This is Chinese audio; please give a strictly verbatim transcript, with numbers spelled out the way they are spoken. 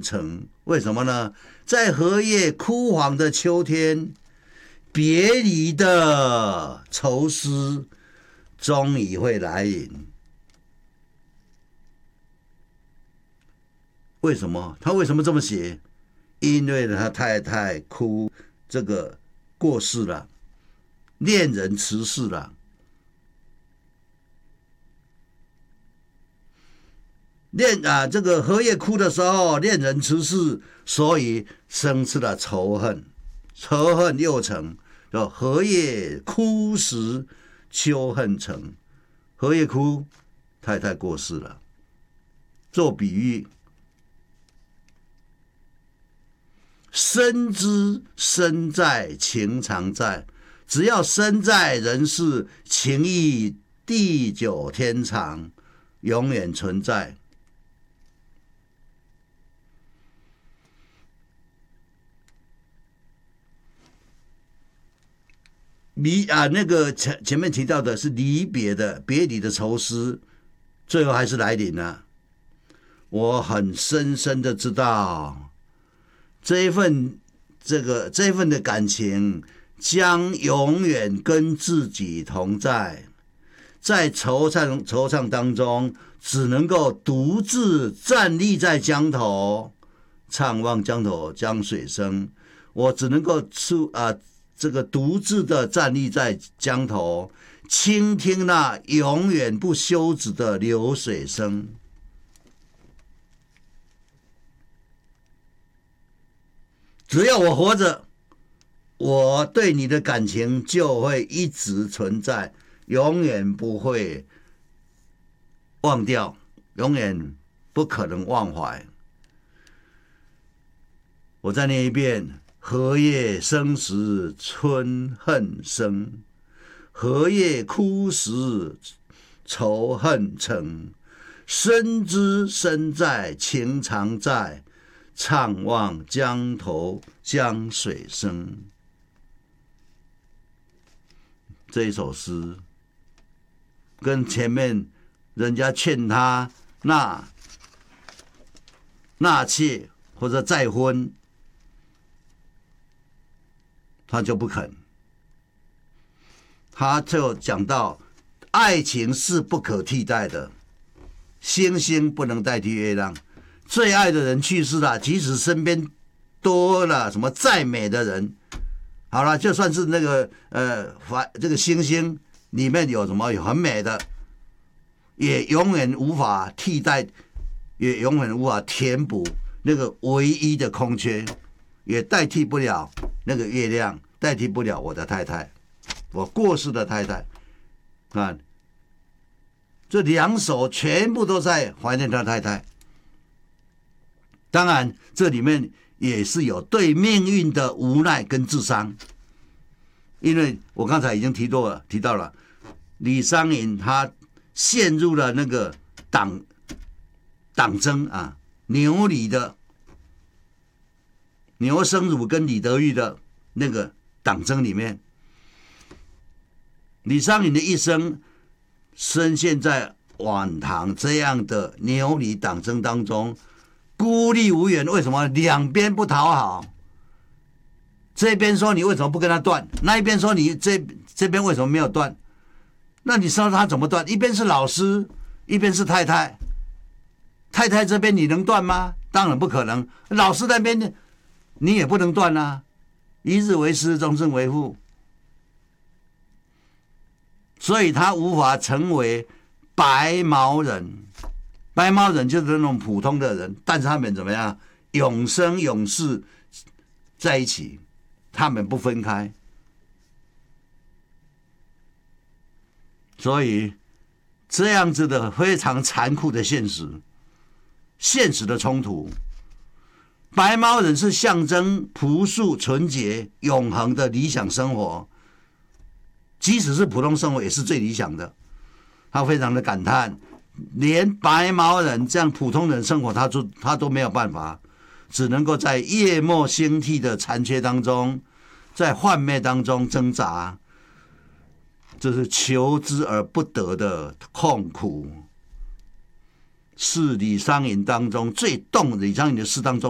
成。为什么呢？在荷叶枯黄的秋天，别离的愁思终于会来临。为什么？他为什么这么写？因为他太太哭，这个过世了，恋人辞世了。恋啊，这个荷叶枯的时候，恋人辞世，所以生出了仇恨，仇恨又成，叫荷叶枯时秋恨成。荷叶枯，太太过世了，做比喻。身之身在，情常在。只要身在人世，情谊地久天长，永远存在。离啊，那个前前面提到的是离别的别离的愁思，最后还是来临了。我很深深的知道，这一份这个这一份的感情将永远跟自己同在，在惆怅惆怅当中，只能够独自站立在江头，怅望江头江水声。我只能够出啊。这个独自的站立在江头，倾听那永远不休止的流水声。只要我活着，我对你的感情就会一直存在，永远不会忘掉，永远不可能忘怀。我再念一遍。荷叶生时春恨生，荷叶枯时仇恨成。身之身在，情常在，怅望江头江水声。这一首诗跟前面人家劝他纳纳妾或者再婚，他就不肯。他就讲到，爱情是不可替代的，星星不能代替月亮。最爱的人去世了，即使身边多了什么再美的人，好了，就算是那个呃，这个星星里面有什么有很美的，也永远无法替代，也永远无法填补那个唯一的空缺，也代替不了那个月亮，代替不了我的太太，我过世的太太。看，这两首全部都在怀念他太太。当然，这里面也是有对命运的无奈跟自伤，因为我刚才已经提到了，提到了李商隐他陷入了那个党党争啊，牛李的牛生儒跟李德裕的那个党争里面，李商隐的一生深陷在晚唐这样的牛李党争当中，孤立无援。为什么？两边不讨好，这边说你为什么不跟他断，那一边说你这这边为什么没有断？那你说他怎么断？一边是老师，一边是太太，太太这边你能断吗？当然不可能。老师那边你也不能断啊，一日为师，终身为父，所以他无法成为白毛人。白毛人就是那种普通的人，但是他们怎么样？永生永世在一起，他们不分开。所以这样子的非常残酷的现实，现实的冲突。白毛人是象征朴素、纯洁、永恒的理想生活，即使是普通生活也是最理想的。他非常的感叹，连白毛人这样普通人生活，他都他都没有办法，只能够在夜幕星替的残缺当中，在幻灭当中挣扎，这是求之而不得的痛苦，是李商隐当中最动李商隐的诗当中